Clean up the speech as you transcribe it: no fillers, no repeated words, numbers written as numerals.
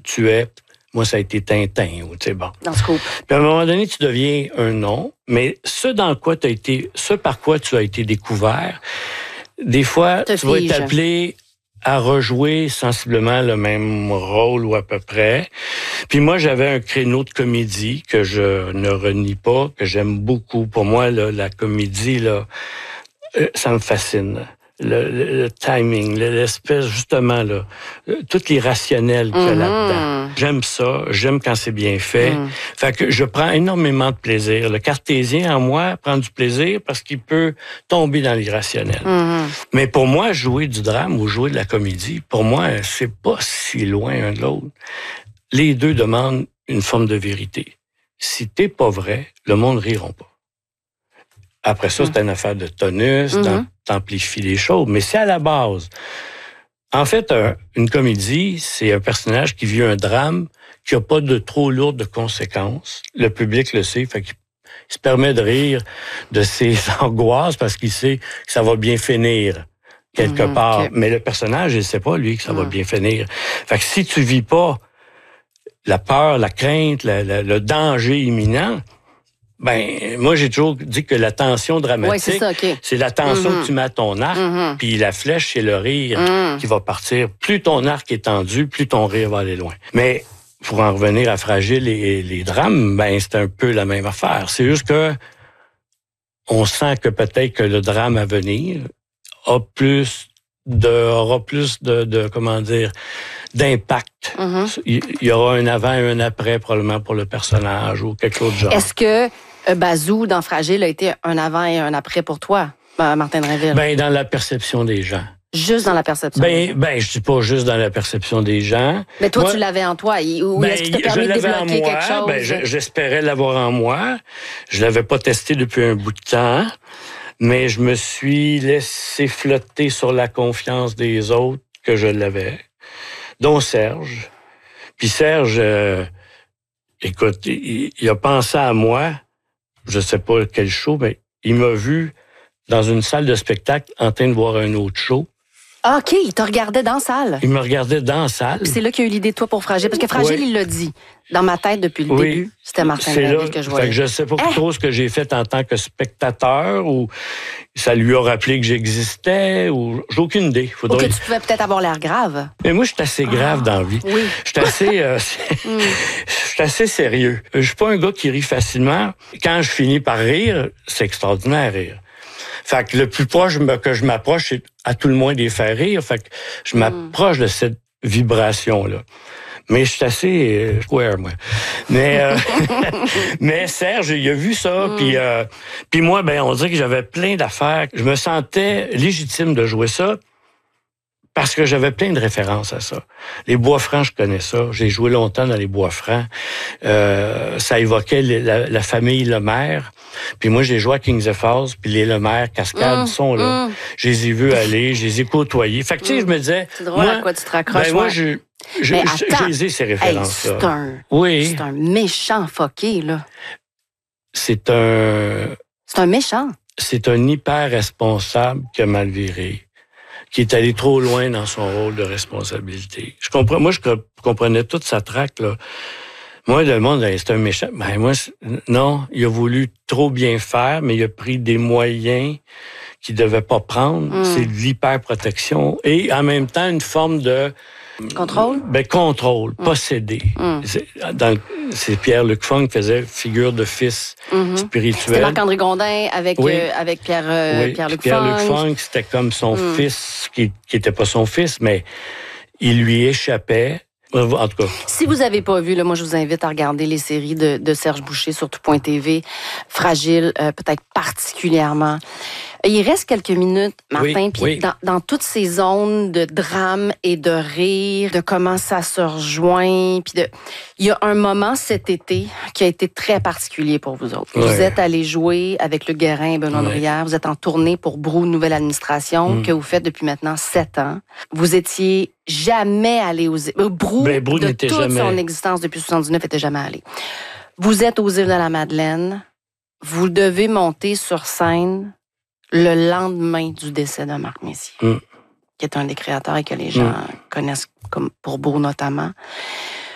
tuais. Moi, ça a été Tintin, tu sais, bon. Dans ce coup. Puis à un moment donné, tu deviens un nom, mais ce par quoi tu as été découvert, des fois, tu vas être appelé à rejouer sensiblement le même rôle ou à peu près. Puis moi, j'avais un créneau de comédie que je ne renie pas, que j'aime beaucoup. Pour moi, là, la comédie, là, ça me fascine. Le timing, l'espèce, justement, là, tout l'irrationnel qu'il y a là-dedans. J'aime ça, j'aime quand c'est bien fait. Fait que je prends énormément de plaisir. Le cartésien, en moi, prend du plaisir parce qu'il peut tomber dans l'irrationnel. Mais pour moi, jouer du drame ou jouer de la comédie, pour moi, c'est pas si loin un de l'autre. Les deux demandent une forme de vérité. Si t'es pas vrai, le monde ne riront pas. Après ça, c'est une affaire de tonus, t'amplifies les choses. Mais c'est à la base. En fait, une comédie, c'est un personnage qui vit un drame qui n'a pas de trop lourdes conséquences. Le public le sait, fait qu'il se permet de rire de ses angoisses parce qu'il sait que ça va bien finir quelque part. Okay. Mais le personnage, il ne sait pas, lui, que ça va bien finir. Fait que si tu vis pas la peur, la crainte, le danger imminent, ben, moi, j'ai toujours dit que la tension dramatique, c'est la tension que tu mets à ton arc, puis la flèche, c'est le rire qui va partir. Plus ton arc est tendu, plus ton rire va aller loin. Mais pour en revenir à Fragile et les drames, ben, c'est un peu la même affaire. C'est juste que on sent que peut-être que le drame à venir aura plus de comment dire, d'impact. Il y aura un avant et un après, probablement, pour le personnage ou quelque chose de genre. Est-ce que Bazou, dans Fragile, a été un avant et un après pour toi, Martin Drainville? Ben, dans la perception des gens. Juste dans la perception? Ben, je dis pas juste dans la perception des gens. Mais toi, tu l'avais en toi. Ou est-ce qu'il t'a permis de débloquer quelque chose? Ben, j'espérais l'avoir en moi. Je l'avais pas testé depuis un bout de temps. Mais je me suis laissé flotter sur la confiance des autres que je l'avais, dont Serge. Puis Serge, écoute, il a pensé à moi, je sais pas quel show, mais il m'a vu dans une salle de spectacle en train de voir un autre show. Ah, OK, il te regardait dans la salle. Il me regardait dans la salle. C'est là qu'il a eu l'idée de toi pour Fragile. Parce que Fragile, il l'a dit. Dans ma tête, depuis le début, c'était Martin Drainville que je voyais. Fait que je sais pas trop ce que j'ai fait en tant que spectateur, ou ça lui a rappelé que j'existais, ou j'ai aucune idée. Ou que tu pouvais peut-être avoir l'air grave. Mais moi, je suis assez grave dans la vie. Oui. Je suis assez sérieux. Je suis pas un gars qui rit facilement. Quand je finis par rire, c'est extraordinaire rire. Fait que le plus proche que je m'approche, c'est à tout le moins des faire rire. Fait que je m'approche de cette vibration-là. Mais je suis assez square, moi. Mais, mais Serge, il a vu ça. Puis moi, ben, on dirait que j'avais plein d'affaires. Je me sentais légitime de jouer ça parce que j'avais plein de références à ça. Les Bois-Francs, je connais ça. J'ai joué longtemps dans les Bois-Francs. Ça évoquait la famille Lemaire. Puis moi, j'ai joué à Kings of Falls, puis les Lemaire, Cascade, sont là. Je les ai vus aller, je les ai côtoyés. Fait que, tu sais, je me disais... C'est drôle à quoi tu te raccroches. Ben, moi, j'ai ces références-là. C'est un méchant fucké, là. C'est un méchant. C'est un hyper responsable qui a mal viré, qui est allé trop loin dans son rôle de responsabilité. Moi, je comprenais toute sa traque, là. Moi, le monde, c'est un méchant. Ben, moi, non, il a voulu trop bien faire, mais il a pris des moyens qu'il devait pas prendre. C'est de l'hyperprotection et en même temps une forme de contrôle. Contrôle, posséder. C'est Pierre-Luc Funk qui faisait figure de fils spirituel. C'était Marc-André Gondin avec Pierre-Luc Funk, c'était comme son fils qui était pas son fils, mais il lui échappait. En tout cas. Si vous n'avez pas vu, là, moi, je vous invite à regarder les séries de Serge Boucher sur tout.tv. Fragile, peut-être particulièrement. Il reste quelques minutes, Martin, puis dans toutes ces zones de drame et de rire, de comment ça se rejoint, puis il y a un moment cet été qui a été très particulier pour vous autres. Vous êtes allés jouer avec Luc Guérin et Benoît Brière. Vous êtes en tournée pour Brou, Nouvelle Administration, que vous faites depuis maintenant 7 ans. Vous étiez jamais allé aux îles. Brou de toute son existence depuis 79, n'était jamais allé. Vous êtes aux îles de la Madeleine. Vous devez monter sur scène le lendemain du décès de Marc Messier, qui est un des créateurs et que les gens connaissent comme pour Brou notamment.